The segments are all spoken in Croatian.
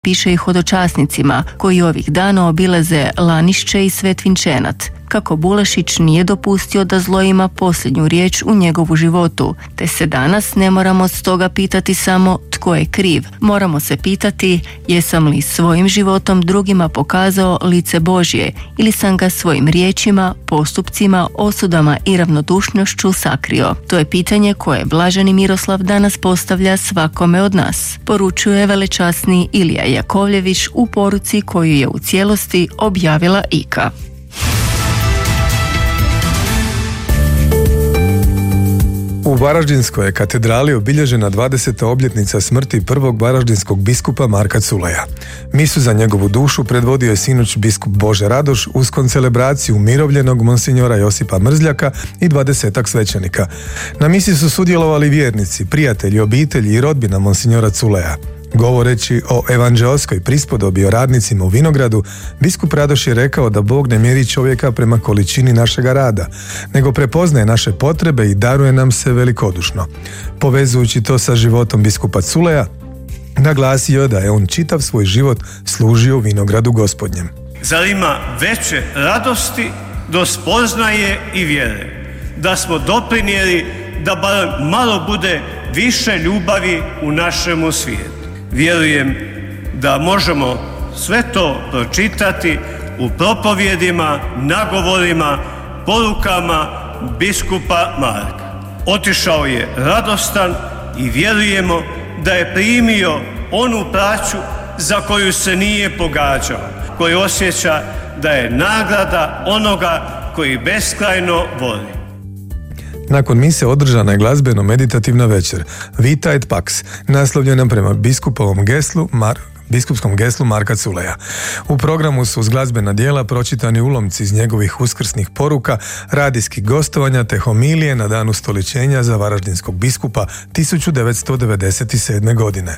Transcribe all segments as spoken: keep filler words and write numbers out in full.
Piše i hodočasnicima koji ovih dana obilaze Lanišće i Svet Vinčenat, kako Bulešić nije dopustio da zlo ima posljednju riječ u njegovu životu, te se danas ne moramo stoga pitati samo tko je kriv. Moramo se pitati jesam li svojim životom drugima pokazao lice Božje ili sam ga svojim riječima, postupcima, osudama i ravnodušnošću sakrio. To je pitanje koje blaženi Miroslav danas postavlja svakome od nas, poručuje velečasni Ilija Jakovljević u poruci koju je u cijelosti objavila I K A. U Varaždinskoj je katedrali obilježena dvadeseta obljetnica smrti prvog varaždinskog biskupa Marka Culeja. Misu za njegovu dušu predvodio je sinoć biskup Bože Radoš uz koncelebraciju umirovljenog monsinjora Josipa Mrzljaka i dvadesetak svećenika. Na misi su sudjelovali vjernici, prijatelji, obitelji i rodbina monsinjora Culeja. Govoreći o evanđeoskoj prispodobi o radnicima u vinogradu, biskup Radoš je rekao da Bog ne mjeri čovjeka prema količini našega rada, nego prepoznaje naše potrebe i daruje nam se velikodušno. Povezujući to sa životom biskupa Culeja, naglasio je da je on čitav svoj život služio u vinogradu Gospodnjem. Zar ima veće radosti do spoznaje i vjere, da smo doprinijeli da bar malo bude više ljubavi u našemu svijetu. Vjerujem da možemo sve to pročitati u propovjedima, nagovorima, porukama biskupa Marka. Otišao je radostan i vjerujemo da je primio onu plaću za koju se nije pogađao, koji osjeća da je nagrada onoga koji beskrajno voli. Nakon mise održana je glazbeno-meditativna večer Vita et Pax, naslovljena prema biskupovom geslu Mar... biskupskom geslu Marka Culeja. U programu su uz glazbena djela pročitani ulomci iz njegovih uskrsnih poruka, radijskih gostovanja te homilije na dan ustoličenja za varaždinskog biskupa tisuću devetsto devedeset sedme. godine.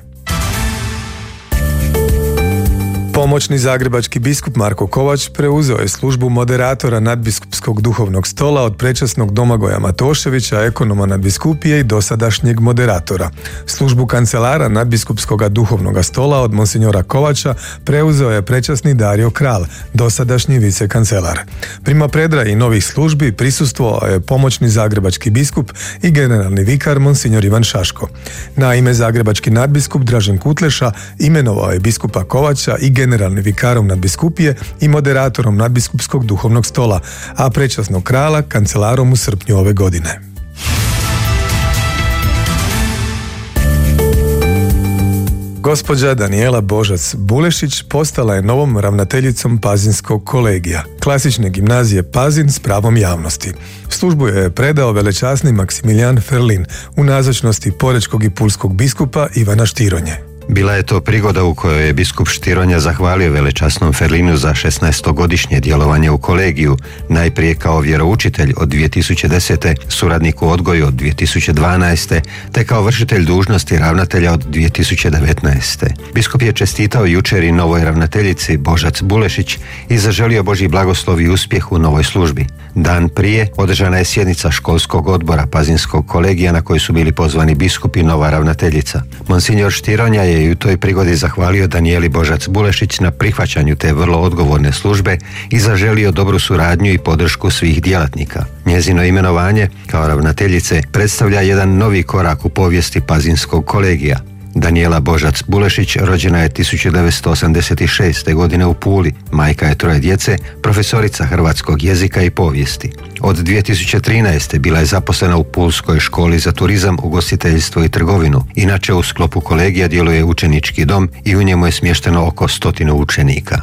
Pomoćni zagrebački biskup Marko Kovač preuzeo je službu moderatora nadbiskupskog duhovnog stola od prečasnog Domagoja Matoševića, ekonoma nadbiskupije i dosadašnjeg moderatora. Službu kancelara nadbiskupskog duhovnog stola od monsinjora Kovača preuzeo je prečasni Dario Kral, dosadašnji vicekancelar. Prima predaji novih službi prisustvovao je pomoćni zagrebački biskup i generalni vikar monsinjor Ivan Šaško. Na ime zagrebački nadbiskup Dražen Kutleša imenovao je biskupa Kovača i generalni vikarom nadbiskupije i moderatorom nadbiskupskog duhovnog stola, a prečasnog krala kancelarom u srpnju ove godine. Gospođa Danijela Božac Bulešić postala je novom ravnateljicom Pazinskog kolegija, klasične gimnazije Pazin s pravom javnosti. Službu je predao velečasni Maksimilijan Ferlin u nazočnosti porečkog i pulskog biskupa Ivana Štironje. Bila je to prigoda u kojoj je biskup Štironja zahvalio velečasnom Ferlinu za šesnaestogodišnje djelovanje u kolegiju, najprije kao vjeroučitelj od dvije tisuće desete, suradnik u odgoju od dvije tisuće dvanaeste, te kao vršitelj dužnosti ravnatelja od dvije tisuće devetnaeste. Biskup je čestitao jučer i novoj ravnateljici Božac Bulešić i zaželio Božji blagoslov i uspjeh u novoj službi. Dan prije održana je sjednica školskog odbora Pazinskog kolegija na kojoj su bili pozvani biskup i nova ravnateljica. Monsinjor Štironja je i u toj prigodi zahvalio Danijeli Božac Bulešić na prihvaćanju te vrlo odgovorne službe i zaželio dobru suradnju i podršku svih djelatnika. Njezino imenovanje kao ravnateljice predstavlja jedan novi korak u povijesti Pazinskog kolegija. Danijela Božac Bulešić rođena je tisuću devetsto osamdeset šeste. godine u Puli, majka je troje djece, profesorica hrvatskog jezika i povijesti. Od dvije tisuće trinaeste. bila je zaposlena u Pulskoj školi za turizam, ugostiteljstvo i trgovinu. Inače u sklopu kolegija djeluje učenički dom i u njemu je smješteno oko stotinu učenika.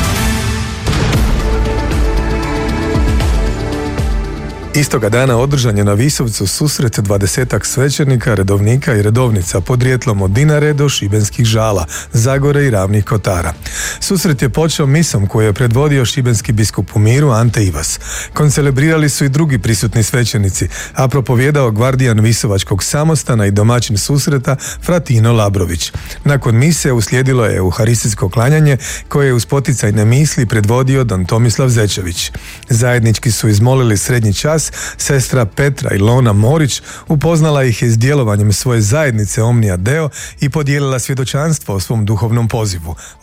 Istoga dana održan je na Visovcu susret dvadesetak svećenika, redovnika i redovnica podrijetlom od Dinare do Šibenskih Žala, Zagore i Ravnih Kotara. Susret je počeo misom koju je predvodio šibenski biskup u miru Ante Ivas. Koncelebrirali su i drugi prisutni svećenici, a propovijedao gvardijan Visovačkog samostana i domaćin susreta Fratino Labrović. Nakon mise uslijedilo je euharistijsko klanjanje koje je uz poticajne misli predvodio don Tomislav Zečević. Zajednički su izmolili srednji čas. Sestra Petra Ilona Morić upoznala ih je s djelovanjem svoje zajednice Omnia Deo i podijelila svjedočanstvo o svom duhovnom pozivu.